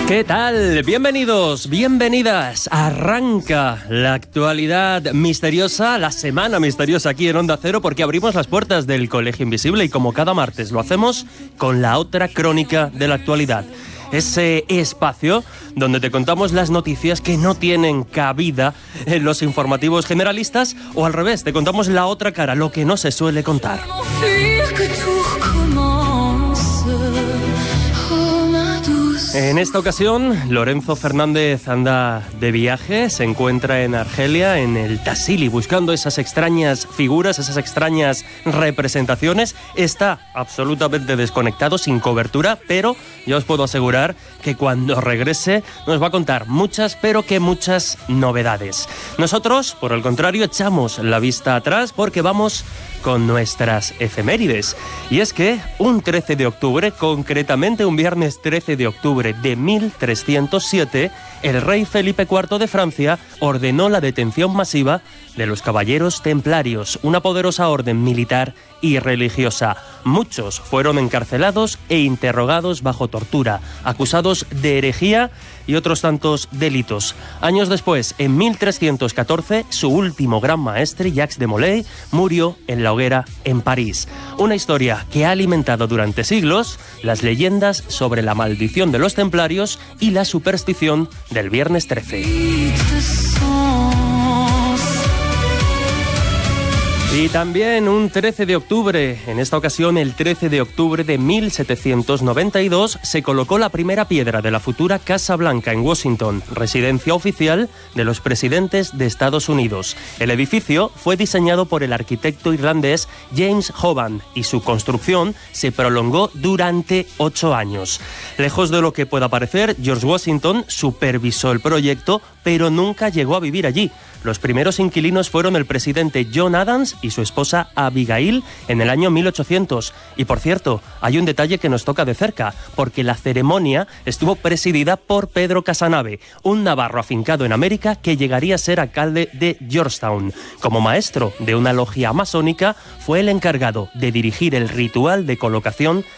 ¿Qué tal? Bienvenidos, bienvenidas. Arranca la actualidad misteriosa, la semana misteriosa aquí en Onda Cero, porque abrimos las puertas del Colegio Invisible y como cada martes lo hacemos con la otra crónica de la actualidad. Ese espacio donde te contamos las noticias que no tienen cabida en los informativos generalistas, o al revés, te contamos la otra cara, lo que no se suele contar. En esta ocasión, Lorenzo Fernández anda de viaje, se encuentra en Argelia, en el Tassili, buscando esas extrañas figuras, esas extrañas representaciones. Está absolutamente desconectado, sin cobertura, pero ya os puedo asegurar que cuando regrese nos va a contar muchas, pero que muchas novedades. Nosotros, por el contrario, echamos la vista atrás porque vamos con nuestras efemérides. Y es que un 13 de octubre, concretamente un viernes 13 de octubre de 1307, el rey Felipe IV de Francia ordenó la detención masiva de los caballeros templarios, una poderosa orden militar y religiosa. Muchos fueron encarcelados e interrogados bajo tortura, acusados de herejía y otros tantos delitos. Años después, en 1314, su último gran maestre, Jacques de Molay, murió en la hoguera en París. Una historia que ha alimentado durante siglos las leyendas sobre la maldición de los templarios y la superstición del viernes 13. Y también un 13 de octubre, en esta ocasión el 13 de octubre de 1792, se colocó la primera piedra de la futura Casa Blanca en Washington, residencia oficial de los presidentes de Estados Unidos. El edificio fue diseñado por el arquitecto irlandés James Hoban y su construcción se prolongó durante 8 años. Lejos de lo que pueda parecer, George Washington supervisó el proyecto, pero nunca llegó a vivir allí. Los primeros inquilinos fueron el presidente John Adams y su esposa Abigail en el año 1800. Y por cierto, hay un detalle que nos toca de cerca, porque la ceremonia estuvo presidida por Pedro Casanave, un navarro afincado en América que llegaría a ser alcalde de Georgetown. Como maestro de una logia masónica, fue el encargado de dirigir el ritual de colocación